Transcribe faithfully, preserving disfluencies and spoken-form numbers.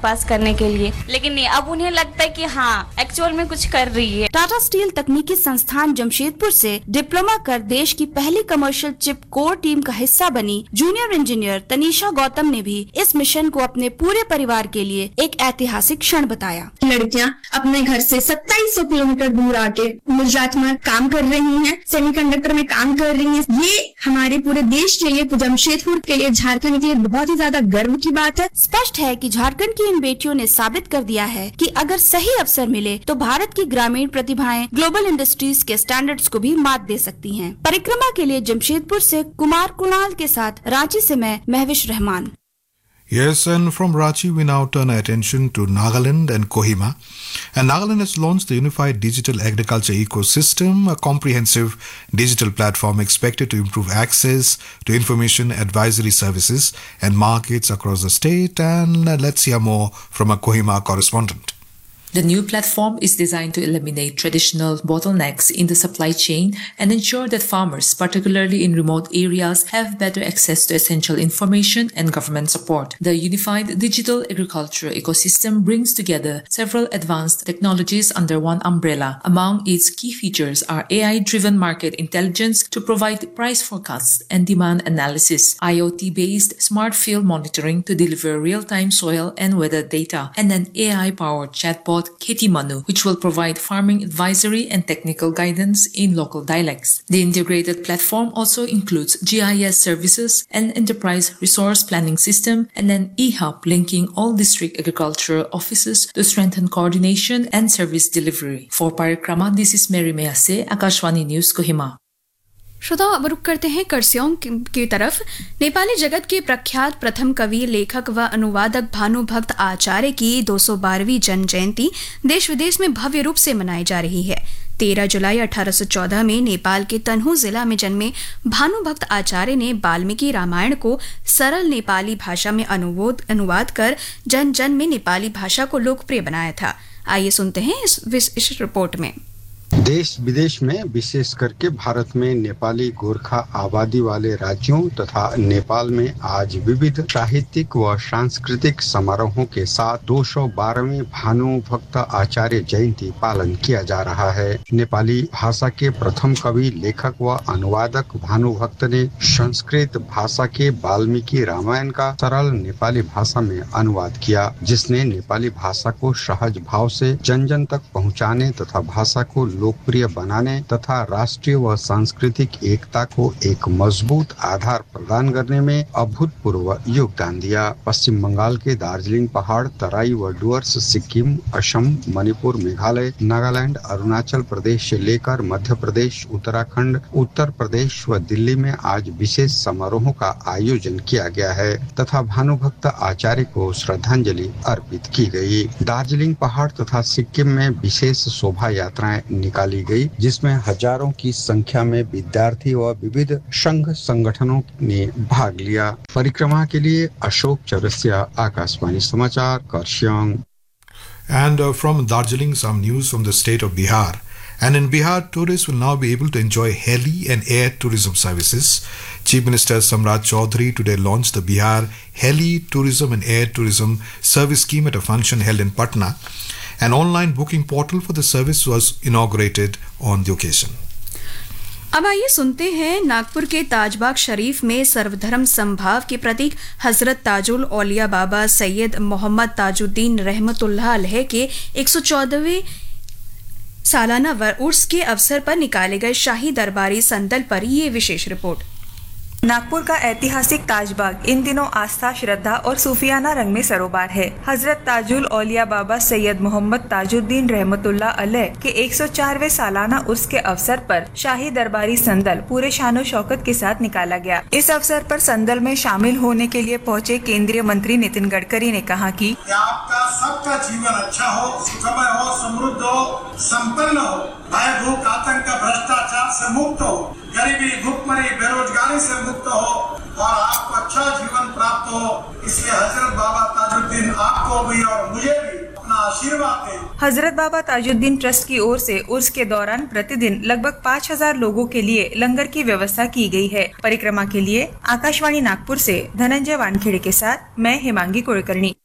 पास करने के लिए, लेकिन नहीं, अब उन्हें लगता है कि हाँ एक्चुअल में कुछ कर रही है। टाटा स्टील तकनीकी संस्थान जमशेदपुर से डिप्लोमा कर देश की पहली कमर्शियल चिप कोर टीम का हिस्सा बनी जूनियर इंजीनियर तनीषा गौतम ने भी इस मिशन को अपने पूरे परिवार के लिए एक ऐतिहासिक क्षण बताया। लड़कियां अपने घर से सत्ताईस सौ किलोमीटर दूर आके गुजरात में काम कर रही हैं, सेमीकंडक्टर में काम कर रही हैं। ये हमारे पूरे देश के लिए, जमशेदपुर के लिए, झारखंड के लिए बहुत ही ज्यादा गर्व की बात है। स्पष्ट है कि झारखंड की इन बेटियों ने साबित कर दिया है कि अगर सही अवसर मिले तो भारत की ग्रामीण प्रतिभाएं ग्लोबल इंडस्ट्रीज के स्टैंडर्ड्स को भी मात दे सकती हैं। परिक्रमा के लिए जमशेदपुर से कुमार कुणाल के साथ रांची से मैं Mahwish Rahman. Yes, and from Ranchi we now turn our attention to Nagaland and Kohima. And Nagaland has launched the Unified Digital Agriculture Ecosystem, a comprehensive digital platform expected to improve access to information advisory services and markets across the state. And uh, let's hear more from a Kohima correspondent. The new platform is designed to eliminate traditional bottlenecks in the supply chain and ensure that farmers, particularly in remote areas, have better access to essential information and government support. The Unified Digital Agriculture Ecosystem brings together several advanced technologies under one umbrella. Among its key features are A I-driven market intelligence to provide price forecasts and demand analysis, IoT-based smart field monitoring to deliver real-time soil and weather data, and an A I-powered chatbot Kheti Manu, which will provide farming advisory and technical guidance in local dialects. The integrated platform also includes G I S services, an enterprise resource planning system, and an e-hub linking all district agricultural offices to strengthen coordination and service delivery. For Parikrama, this is Mary Mehase, Akashvani News, Kohima. श्रोताओं, अब रुक करते हैं करस्योंग की तरफ। नेपाली जगत के प्रख्यात प्रथम कवि, लेखक व अनुवादक भानुभक्त आचार्य की दो सौ बारहवीं जन्म जयंती देश विदेश में भव्य रूप से मनाई जा रही है। तेरह जुलाई अठारह सौ चौदह में नेपाल के तनहु जिला में जन्मे भानुभक्त आचार्य ने वाल्मीकि रामायण को सरल नेपाली भाषा में अनुवाद अनुवाद कर जन जन में नेपाली भाषा को लोकप्रिय बनाया था। आइए सुनते हैं इस, इस रिपोर्ट में। देश विदेश में, विशेष करके भारत में नेपाली गोरखा आबादी वाले राज्यों तथा नेपाल में आज विविध साहित्यिक व सांस्कृतिक समारोहों के साथ दो सौ बारहवीं भानुभक्त आचार्य जयंती पालन किया जा रहा है। नेपाली भाषा के प्रथम कवि, लेखक व अनुवादक भानुभक्त ने संस्कृत भाषा के वाल्मीकि रामायण का सरल नेपाली भाषा में अनुवाद किया, जिसने नेपाली भाषा को सहज भाव से जन जन तक पहुँचाने तथा भाषा को लोकप्रिय बनाने तथा राष्ट्रीय व सांस्कृतिक एकता को एक मजबूत आधार प्रदान करने में अभूतपूर्व योगदान दिया। पश्चिम बंगाल के दार्जिलिंग पहाड़, तराई व डुअर्स, सिक्किम, असम, मणिपुर, मेघालय, नागालैंड, अरुणाचल प्रदेश से लेकर मध्य प्रदेश, उत्तराखंड, उत्तर प्रदेश व दिल्ली में आज विशेष समारोहों का आयोजन किया गया है तथा भानुभक्त आचार्य को श्रद्धांजलि अर्पित की गई। दार्जिलिंग पहाड़ तथा सिक्किम में विशेष शोभा यात्राएं निकाली गई, जिसमें हजारों की संख्या में विद्यार्थी व विविध संघ संगठनों ने भाग लिया। परिक्रमा के लिए अशोक चौरसिया, आकाशवाणी समाचार, Kurseong. And uh, from Darjeeling, some news from the state of Bihar. And in Bihar, tourists will now be able to enjoy heli and air tourism services. Chief Minister Samrat Chaudhary today launched the Bihar Heli Tourism and Air Tourism Service Scheme at a function held in Patna. An online booking portal for the service was inaugurated on the occasion. अब आइए सुनते हैं नागपुर के ताजबाग शरीफ में सर्वधर्म संभाव के प्रतीक हजरत ताजुल औलिया बाबा सैयद मोहम्मद ताजुद्दीन रहमतुल्लाह अलैह के एक सौ चौदहवें सालाना उर्स के अवसर पर निकाले गए शाही दरबारी संदल पर ये विशेष रिपोर्ट। नागपुर का ऐतिहासिक ताजबाग इन दिनों आस्था, श्रद्धा और सूफियाना रंग में सरोबार है। हजरत ताजुल औलिया बाबा सैयद मोहम्मद ताजुद्दीन रहमतुल्लाह अलैह के एक सौ चारवें सालाना उर्स के अवसर पर शाही दरबारी संदल पूरे शानो शौकत के साथ निकाला गया। इस अवसर पर संदल में शामिल होने के लिए पहुंचे केंद्रीय मंत्री नितिन गडकरी ने कहा कि आपका सबका जीवन अच्छा हो, सुखमय हो, समृद्ध हो, संपन्न हो, भय, भूख, आतंक, भ्रष्टाचार से मुक्त हो, गरीबी, भुखमरी, बेरोजगारी से मुक्त हो और आपको अच्छा जीवन प्राप्त हो। इसलिए हजरत बाबा ताजुद्दीन आपको भी और मुझे भी अपना आशीर्वाद दें। हजरत बाबा ताजुद्दीन ट्रस्ट की ओर से उर्स के दौरान प्रतिदिन लगभग पाँच हजार लोगों के लिए लंगर की व्यवस्था की गई है। परिक्रमा के लिए आकाशवाणी नागपुर से धनंजय वानखेड़े के साथ मैं हेमांगी कुलकर्णी।